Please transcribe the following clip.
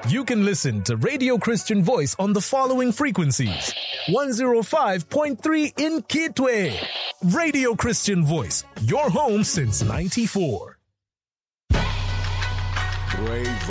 You can listen to Radio Christian Voice on the following frequencies. 105.3 in Kitwe. Radio Christian Voice, your home since '94. Brave